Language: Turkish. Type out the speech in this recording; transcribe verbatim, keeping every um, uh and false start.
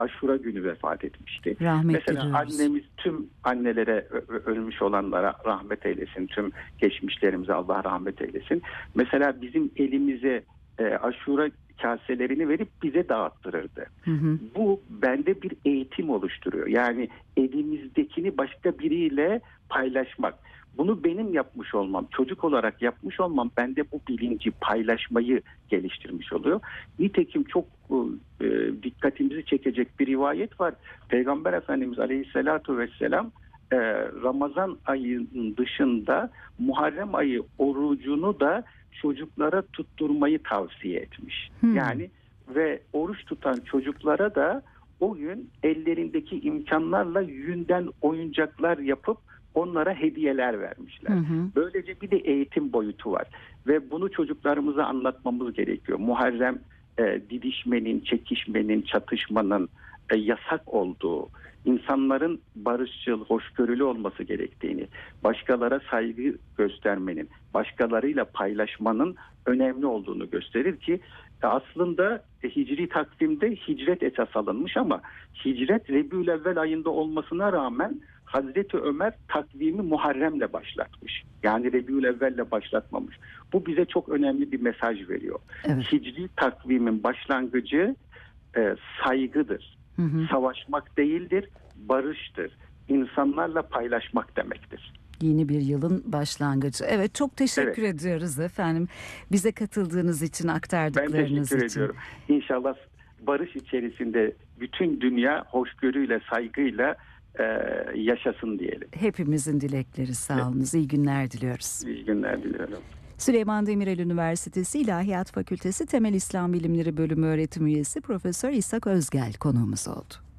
Aşura günü vefat etmişti. Rahmet Mesela diliyoruz. annemiz tüm annelere, ölmüş olanlara rahmet eylesin. Tüm geçmişlerimize Allah rahmet eylesin. Mesela bizim elimize e, Aşura kaselerini verip bize dağıttırırdı. Hı hı. Bu bende bir eğitim oluşturuyor. Yani elimizdekini başka biriyle paylaşmak. Bunu benim yapmış olmam, çocuk olarak yapmış olmam bende bu bilinci, paylaşmayı geliştirmiş oluyor. Nitekim çok e, dikkatimizi çekecek bir rivayet var. Peygamber Efendimiz Aleyhisselatü Vesselam e, Ramazan ayının dışında Muharrem ayı orucunu da çocuklara tutturmayı tavsiye etmiş. Hmm. Yani ve oruç tutan çocuklara da o gün ellerindeki imkanlarla yünden oyuncaklar yapıp onlara hediyeler vermişler. Hı hı. Böylece bir de eğitim boyutu var ve bunu çocuklarımıza anlatmamız gerekiyor. Muharrem e, didişmenin, çekişmenin, çatışmanın e, yasak olduğu, insanların barışçıl, hoşgörülü olması gerektiğini, başkalara saygı göstermenin, başkalarıyla paylaşmanın önemli olduğunu gösterir ki aslında hicri takvimde hicret esas alınmış ama hicret Rebiülevvel ayında olmasına rağmen Hazreti Ömer takvimi Muharrem'le başlatmış. Yani Rebiülevvel'le başlatmamış. Bu bize çok önemli bir mesaj veriyor. Evet. Hicri takvimin başlangıcı e, saygıdır. Hı hı. Savaşmak değildir, barıştır. İnsanlarla paylaşmak demektir. Yeni bir yılın başlangıcı. Evet, çok teşekkür Evet. ediyoruz efendim. Bize katıldığınız için, Ben aktardıklarınız teşekkür için. ediyorum. İnşallah barış içerisinde bütün dünya hoşgörüyle, saygıyla e, yaşasın diyelim. Hepimizin dilekleri, sağ olunuz. İyi günler diliyoruz. İyi günler diliyorum. Süleyman Demirel Üniversitesi İlahiyat Fakültesi Temel İslam Bilimleri Bölümü öğretim üyesi Profesör İshak Özgel konuğumuz oldu.